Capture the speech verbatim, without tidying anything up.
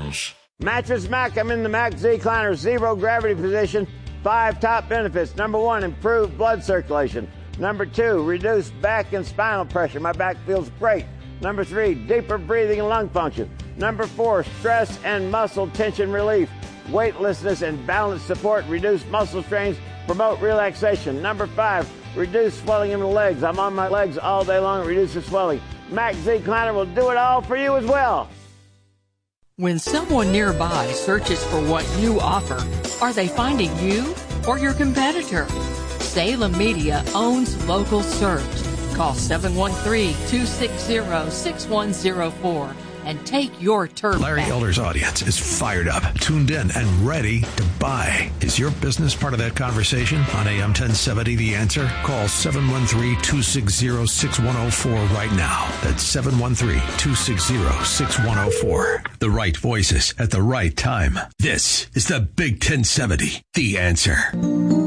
details. Mattress Mac, I'm in the Mac Z-Cliner zero gravity position. Five top benefits. Number one, improved blood circulation. Number two, reduced back and spinal pressure. My back feels great. Number three, deeper breathing and lung function. Number four, stress and muscle tension relief. Weightlessness and balance support, reduce muscle strains, promote relaxation. Number five, reduce swelling in the legs. I'm on my legs all day long, it reduces swelling. Mac Z-Cliner will do it all for you as well. When someone nearby searches for what you offer, are they finding you or your competitor? Salem Media owns local search. Call seven one three, two six zero, six one zero four and take your turf Larry back. Elder's audience is fired up, tuned in, and ready to buy. Is your business part of that conversation? On A M ten seventy, The Answer? Call seven one three, two six zero, six one zero four right now. That's seven one three, two six zero, six one zero four. The right voices at the right time. This is the Big ten seventy, The Answer.